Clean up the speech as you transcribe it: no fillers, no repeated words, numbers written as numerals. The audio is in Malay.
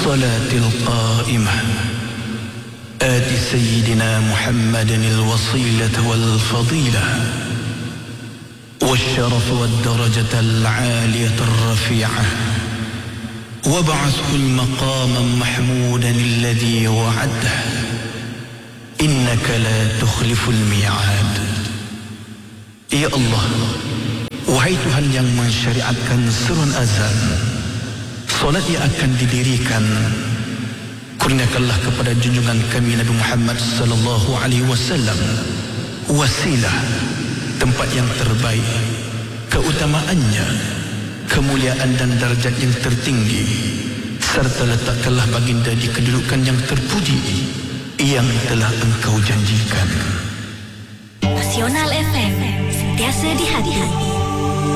الصلاة القائمة آت سيدنا محمد الوصيلة والفضيلة والشرف والدرجة العالية الرفيعة وابعثه المقاما محمودا الذي وعده إنك لا تخلف الميعاد. Ya Allah, wahai Tuhan yang mensyariatkan seruan azan, solat yang akan didirikan, kurniakanlah kepada junjungan kami Nabi Muhammad sallallahu alaihi wasallam wasilah, tempat yang terbaik, keutamaannya, kemuliaan dan darjat yang tertinggi, serta letakkanlah baginda di kedudukan yang terpuji yang telah engkau janjikan. Nasional FM, sentiasa di hati.